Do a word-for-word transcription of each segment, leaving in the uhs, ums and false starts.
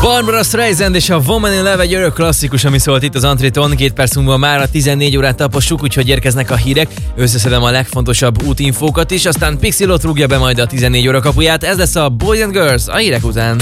Barbara Streisand és a Woman in Love egy örök klasszikus, ami szólt itt az Antréton. Két perc múlva már a tizennégy órát tapossuk, úgyhogy érkeznek a hírek. Összeszedem a legfontosabb útinfókat is, aztán Pixilot rúgja be majd a tizennégy óra kapuját. Ez lesz a Boys and Girls a hírek után.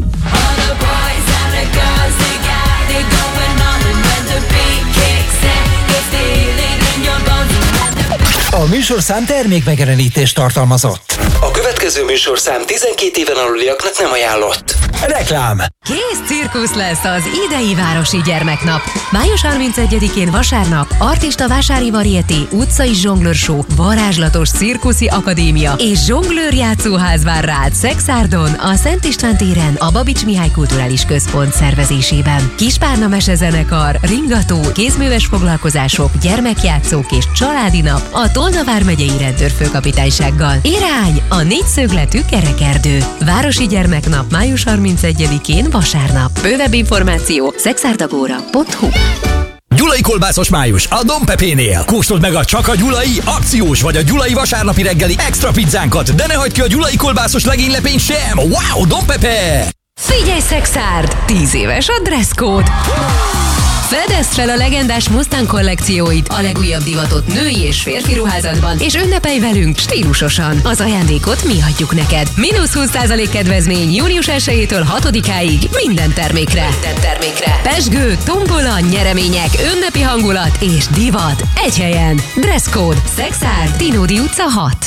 A műsorszám termékmegjelenítést tartalmazott. A következő műsorszám tizenkét éven aluliaknak nem ajánlott. Reklám. Kész cirkusz lesz az idei Városi Gyermeknap. május harmincegyedikén vasárnap artista vásári varieté, utcai zsonglőrshow, varázslatos cirkuszi akadémia és zsonglőr játszóház vár rád Szexárdon, a Szent István téren, a Babics Mihály Kulturális Központ szervezésében. Kispárna mesezenekar, ringató, kézműves foglalkozások, gyermekjátszók és családi nap a Tolna vármegyei rendőrfőkapitánysággal. Irány a négyszögletű kerekerdő. Városi Gyermeknap május harmincegyedikén vasárnap. Bővebb információ szexárdagóra pont hu. Gyulai kolbászos május a Don Pepénél. Kóstold meg a csak a gyulai akciós vagy a gyulai vasárnapi reggeli extra pizzánkat, de ne hagyd ki a gyulai kolbászos legénylepényt sem. Wow, Don Pepe! Figyelj Szexárd! tíz éves a dresszkód! Fedezd fel a legendás Mustang kollekcióit a legújabb divatott női és férfi ruházatban, és ünnepelj velünk stílusosan. Az ajándékot mi adjuk neked. Mínusz húsz százalék kedvezmény június elsejétől hatodikáig minden termékre. Minden termékre. Pezsgő, tombola, nyeremények, ünnepi hangulat és divat. Egy helyen. Dresszkód. Szexárd, Tinódi utca hat.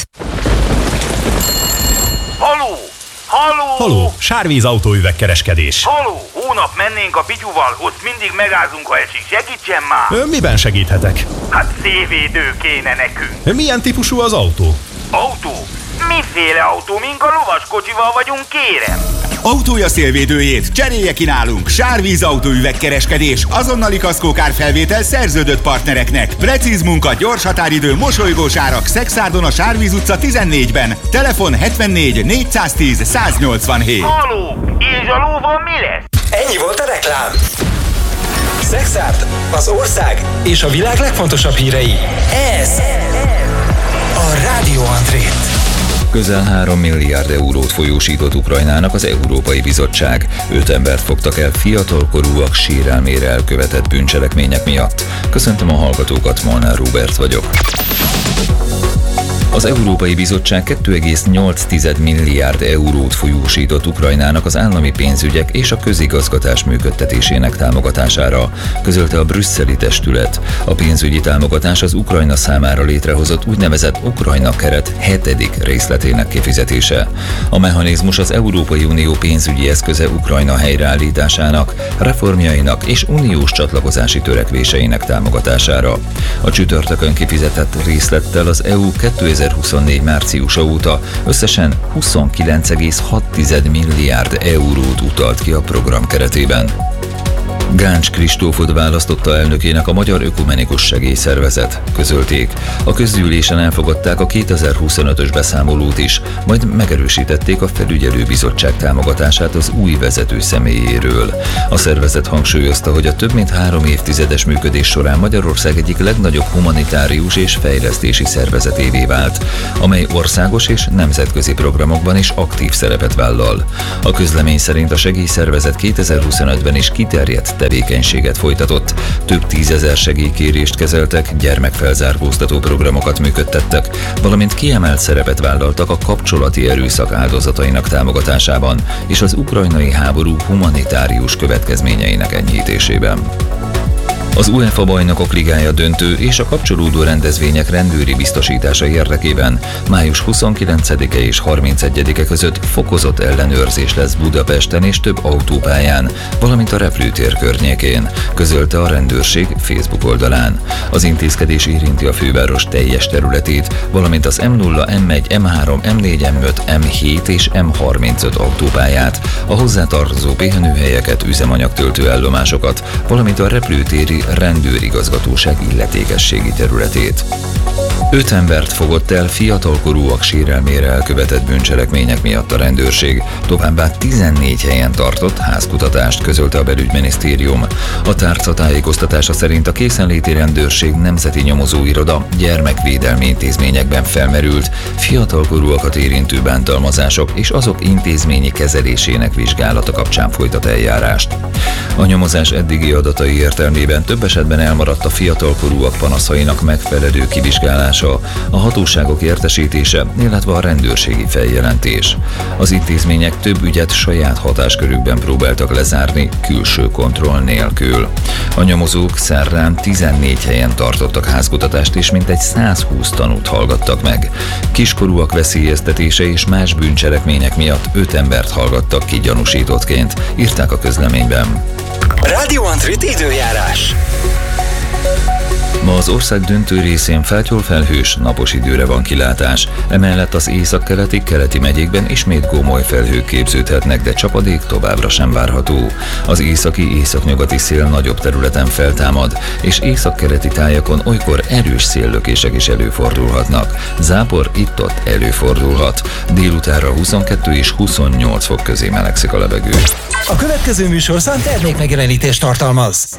Haló! Haló! Haló, Sárvíz autóüvegkereskedés. Haló! Hónap mennénk a Pityuval, ott mindig megázunk, ha esik. Segítsen már! Ön miben segíthetek? Hát szélvédő kéne nekünk. Milyen típusú az autó? Autó? Miféle autó? Mink a lovaskocsival vagyunk, kérem? Autója szélvédőjét cserélje ki nálunk. Sárvíz autóüvegkereskedés. Azonnali kaszkókárfelvétel szerződött partnereknek. Precíz munka, gyors határidő, mosolygós árak. Szexárdon a Sárvíz utca tizennégyben. Telefon hetvennégy négyszáztíz száznyolcvanhét. Haló! És a lóval mi lesz? Ennyi volt a reklám. Szexárd, az ország és a világ legfontosabb hírei. Ez a Rádió Antrét. Közel három milliárd eurót folyósított Ukrajnának az Európai Bizottság. Öt embert fogtak el fiatalkorúak sérelmére elkövetett bűncselekmények miatt. Köszöntöm a hallgatókat, Molnár Róbert vagyok. Az Európai Bizottság két egész nyolc milliárd eurót folyósított Ukrajnának az állami pénzügyek és a közigazgatás működtetésének támogatására, közölte a brüsszeli testület. A pénzügyi támogatás az Ukrajna számára létrehozott úgynevezett Ukrajna keret hetedik részletének kifizetése. A mechanizmus az Európai Unió pénzügyi eszköze Ukrajna helyreállításának, reformjainak és uniós csatlakozási törekvéseinek támogatására. A csütörtökön kifizetett részlettel az é u kétezer-huszonnégy márciusa óta összesen huszonkilenc egész hat milliárd eurót utalt ki a program keretében. Gáncs Kristófot választotta elnökének a Magyar Ökumenikus Segélyszervezet, közölték. A közgyűlésen elfogadták a kétezer-huszonötös beszámolót is, majd megerősítették a felügyelőbizottság támogatását az új vezető személyéről. A szervezet hangsúlyozta, hogy a több mint három évtizedes működés során Magyarország egyik legnagyobb humanitárius és fejlesztési szervezetévé vált, amely országos és nemzetközi programokban is aktív szerepet vállal. A közlemény szerint a segélyszervezet kétezer-huszonötben is kiterjedt tevékenységet folytatott, több tízezer segélykérést kezeltek, gyermekfelzárkóztató programokat működtettek, valamint kiemelt szerepet vállaltak a kapcsolati erőszak áldozatainak támogatásában és az ukrajnai háború humanitárius következményeinek enyhítésében. Az UEFA Bajnokok Ligája döntő és a kapcsolódó rendezvények rendőri biztosítása érdekében május huszonkilencedike és harmincegyedike között fokozott ellenőrzés lesz Budapesten és több autópályán, valamint a repülőtér környékén, közölte a rendőrség Facebook oldalán. Az intézkedés érinti a főváros teljes területét, valamint az M nulla, M egy, M három, M négy, M öt, M hét és M harmincöt autópályát, a hozzátartozó pihenőhelyeket, üzemanyagtöltő állomásokat, valamint a repülőtéri rendőrigazgatóság illetékességi területét. Öt embert fogott el fiatalkorúak sérelmére elkövetett bűncselekmények miatt a rendőrség, továbbá tizennégy helyen tartott házkutatást, közölte a belügyminisztérium. A tárca tájékoztatása szerint a készenléti rendőrség nemzeti nyomozóiroda gyermekvédelmi intézményekben felmerült fiatalkorúakat érintő bántalmazások és azok intézményi kezelésének vizsgálata kapcsán folytat eljárást. A nyomozás eddigi adatai értelmében több esetben elmaradt a fiatalkorúak panaszainak megfelelő kivizsgálása, a hatóságok értesítése, illetve a rendőrségi feljelentés. Az intézmények több ügyet saját hatáskörükben próbáltak lezárni, külső kontroll nélkül. A nyomozók szerdán tizennégy helyen tartottak házkutatást és mintegy százhúsz tanút hallgattak meg. Kiskorúak veszélyeztetése és más bűncselekmények miatt öt embert hallgattak ki gyanúsítottként, írták a közleményben. Rádió Antrit időjárás. Ma az ország döntő részén feltyol-felhős, napos időre van kilátás. Emellett az északkeleti, keleti megyékben ismét gómoly felhők képződhetnek, de csapadék továbbra sem várható. Az északi északnyugati szél nagyobb területen feltámad, és északkeleti tájakon olykor erős széllökések is előfordulhatnak. Zápor itt-ott előfordulhat. Délutánra huszonkettő és huszonnyolc fok közé melegszik a levegő. A következő műsorszám termékmegjelenítést tartalmaz.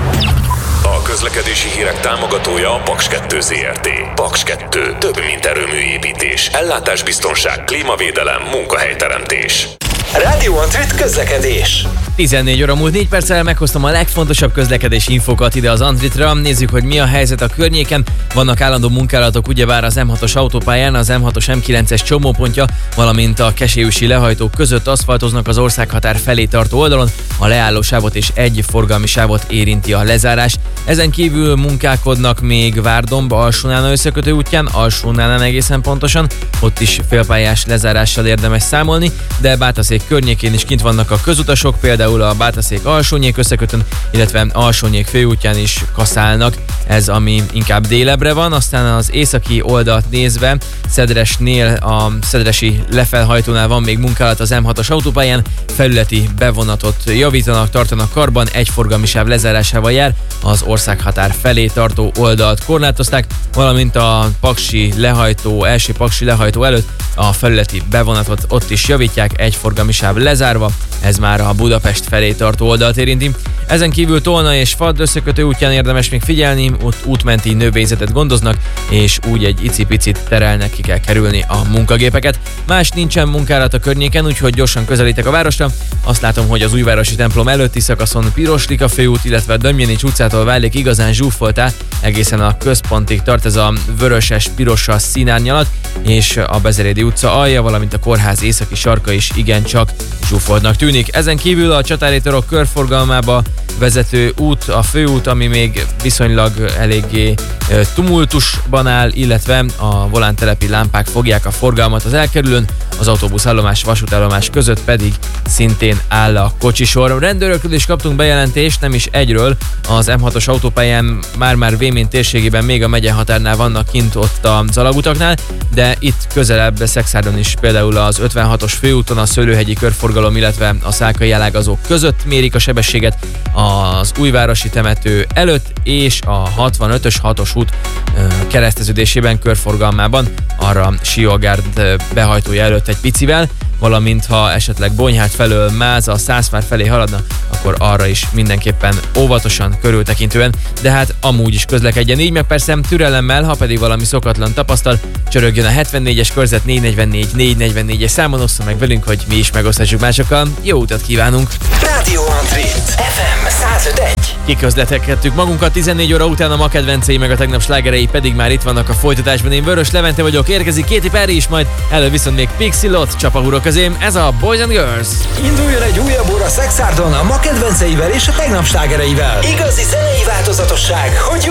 A közlekedési hírek támogatója a Paks kettő Zrt. Paks kettő. Több, mint erőműépítés. Ellátásbiztonság, klímavédelem, munkahelyteremtés. Rádió Antrit közlekedés. tizennégy óra múlt négy perccel meghoztam a legfontosabb közlekedési infokat ide az Antritra. Nézzük, hogy mi a helyzet a környéken. Vannak állandó munkálatok ugyebár az M hatos autópályán, az M hatos M kilences csomópontja, valamint a kesélyüsi lehajtók között aszfaltoznak az országhatár felé tartó oldalon. A leálló sávot és egy forgalmi sávot érinti a lezárás. Ezen kívül munkálkodnak még Várdomb Alsónána összekötő útján, Alsónánán egészen pontosan. Ott is félpályás lezárással érdemes számolni, de Bátaszék környékén is kint vannak a közutasok, például a Bátaszék-Alsónyék összekötőn, illetve Alsónyék főútján is kaszálnak, ez ami inkább délebre van. Aztán az északi oldalt nézve Szedresnél, a szedresi lefelhajtónál van még munkálat az M hatos autópályán, felületi bevonatot javítanak, tartanak karban, egy forgalmi sáv lezárásával jár, az országhatár felé tartó oldalt korlátozták, valamint a paksi lehajtó, első paksi lehajtó előtt a felületi bevonatot ott is javítják, egy forgalmi sáv lezárva, ez már a Budapest felé tartó oldalt érinti. Ezen kívül Tolna és Fad összekötő útján érdemes még figyelni, ott útmenti növényzetet gondoznak, és úgy egy icipicit terelnek, ki kell kerülni a munkagépeket. Más nincsen munkálat a környéken, úgyhogy gyorsan közelítek a városra. Azt látom, hogy az Újvárosi templom előtti szakaszon Piroslika főút, illetve a Dömjenics utcától válik igazán zsúfoltá, egészen a központig tart ez a vöröses, pirossas színárnyalat, és a Bezerédi utca alja, valamint a kórház északi sarka is igencsak zsúfoltnak tűnik. Ezen kívül a Csatári torok körforgalmába vezető út, a főút, ami még viszonylag eléggé tumultusban áll, illetve a volántelepi lámpák fogják a forgalmat az elkerülőn, az autóbuszállomás, vasútállomás között pedig szintén áll a kocsisor. Rendőrökről is kaptunk bejelentést, nem is egyről, az M hatos autópályán már-már Vémény térségében még a megye határnál vannak kint ott az alagutaknál, de itt közelebb Szekszárdon is például az ötvenhatos főúton a Szőlőhegyi körforgalom, illetve a Szálkai elágazók között mérik a sebességet, az Újvárosi temető előtt és a hatvanötös hatos út kereszteződésében, körforgalmában, arra Siógárd behajtója előtt egy picivel, valamint ha esetleg Bonyhád felől Máza, Szászvár felé haladna, akkor arra is mindenképpen óvatosan, körültekintően, de hát amúgy is közlekedjen így, meg persze türelemmel, ha pedig valami szokatlan tapasztal, csörögjön a hetvennégyes körzet négy negyvennégy négy negyvennégyes számon, ossza meg velünk, hogy mi is megoszthatjuk másokkal. Jó utat kívánunk! Rádió Antrit ef em száz öt egy. Kiközlekedhettük magunkat tizennégy óra után, a ma kedvencei meg a tegnap slágerei pedig már itt vannak a folytatásban. Én Vörös Levente vagyok, érkezik Katy Perry is, majd elő viszont még Pixie Lott csapahúrok közém, ez a Boys and Girls. Induljon egy újabb óra Szexárdon a ma kedvenceivel és a tegnap slágereivel. Igazi zenei változatosság, hogy